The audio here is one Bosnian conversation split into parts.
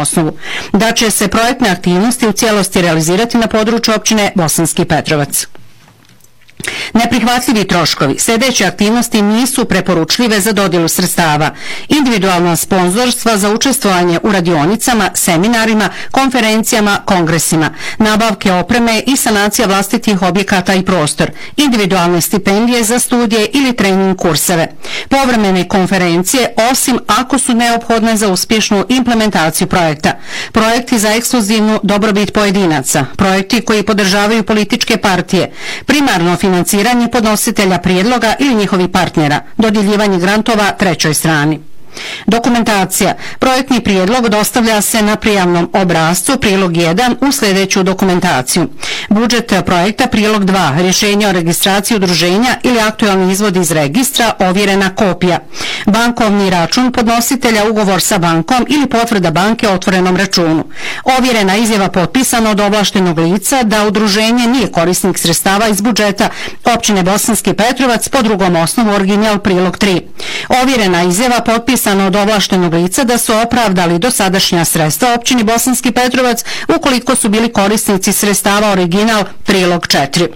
osnovu. Da će se projektne aktivnosti u cijelosti realizirati na području općine Bosanski Petrovac. Neprihvatljivi troškovi. Sljedeće aktivnosti nisu preporučljive za dodjelu sredstava. Individualna sponzorstva za učestvovanje u radionicama, seminarima, konferencijama, kongresima, nabavke opreme i sanacija vlastitih objekata i prostor, individualne stipendije za studije ili trening kurseve, povremene konferencije osim ako su neophodne za uspješnu implementaciju projekta, projekti za ekskluzivnu dobrobit pojedinaca, projekti koji podržavaju političke partije, primarno financiranje podnositelja prijedloga ili njihovih partnera, dodjeljivanje grantova trećoj strani. Dokumentacija. Projektni prijedlog dostavlja se na prijavnom obrascu prilog 1 u sljedeću dokumentaciju. Budžet projekta prilog 2, rješenje o registraciji udruženja ili aktualni izvod iz registra, ovjerena kopija. Bankovni račun podnositelja, ugovor sa bankom ili potvrda banke o otvorenom računu. Ovjerena izjava potpisana od ovlaštenog lica da udruženje nije korisnik sredstava iz budžeta općine Bosanski Petrovac po drugom osnovu, original prilog 3. Ovjerena izjava potpisana od ovlaštenog lica da su opravdali dosadašnja sredstva općini Bosanski Petrovac ukoliko su bili korisnici sredstava, original prilog 4.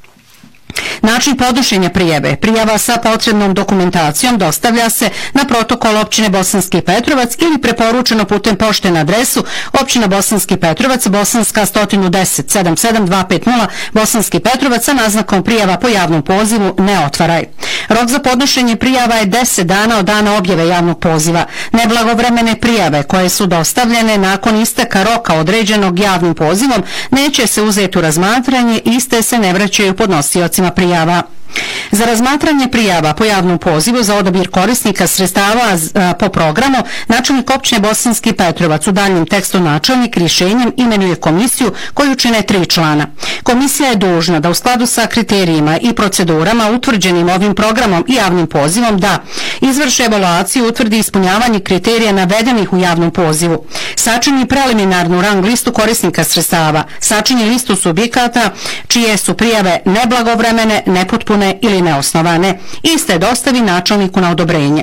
Način podnošenja prijave. Prijava sa potrebnom dokumentacijom dostavlja se na protokol općine Bosanski Petrovac ili preporučeno putem pošte na adresu općina Bosanski Petrovac, Bosanska 110 77250 Bosanski Petrovac sa naznakom prijava po javnom pozivu ne otvaraj. Rok za podnošenje prijava je 10 dana od dana objave javnog poziva. Neblagovremene prijave koje su dostavljene nakon isteka roka određenog javnim pozivom neće se uzeti u razmatranje, iste se ne vraćaju podnosiocima prijava. Za razmatranje prijava po javnom pozivu za odabir korisnika sredstava po programu načelnik općine Bosanski Petrovac u daljnjem tekstu načelnik rješenjem imenuje komisiju koju čine 3 člana. Komisija je dužna da u skladu sa kriterijima i procedurama utvrđenim ovim programom i javnim pozivom da izvrši evaluaciju i utvrdi ispunjavanje kriterija navedenih u javnom pozivu, sačini preliminarnu rang listu korisnika sredstava, sačini listu subjekata čije su prijave neblagovremene, nepotpune ili neosnovane, iste dostavi načelniku na odobrenje.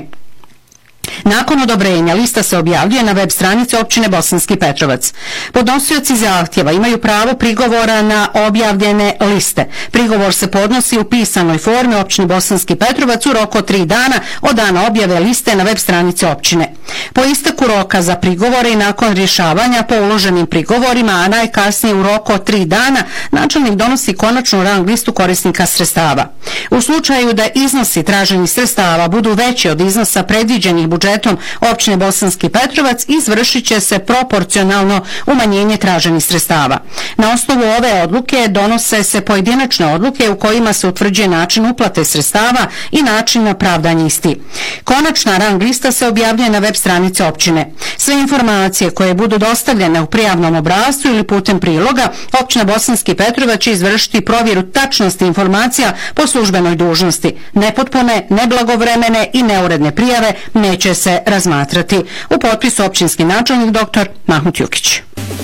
Nakon odobrenja lista se objavljuje na web stranici općine Bosanski Petrovac. Podnosioci zahtjeva imaju pravo prigovora na objavljene liste. Prigovor se podnosi u pisanoj formi općini Bosanski Petrovac u roku od 3 dana od dana objave liste na web stranici općine. Po isteku roka za prigovore i nakon rješavanja po uloženim prigovorima, a najkasnije u roku od 3 dana, načelnik donosi konačnu rang listu korisnika sredstava. U slučaju da iznosi traženih sredstava budu veći od iznosa predviđenih budžetom općine Bosanski Petrovac, izvršit će se proporcionalno umanjenje traženih sredstava. Na osnovu ove odluke donose se pojedinačne odluke u kojima se utvrđuje način uplate sredstava i način pravdanja isti. Konačna rang lista se objavljuje na web stranici općine. Sve informacije koje budu dostavljene u prijavnom obrascu ili putem priloga, općina Bosanski Petrovac će izvršiti provjeru tačnosti informacija po službenoj dužnosti. Nepotpune, neblagovremene i neuredne prijave neće se razmatrati. U potpisu općinski načelnik dr. Mahmut Jukić.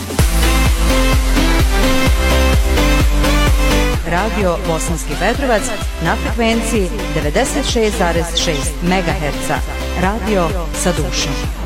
Radio Bosanski Petrovac na frekvenciji 96,6 MHz. Radio sa dušom.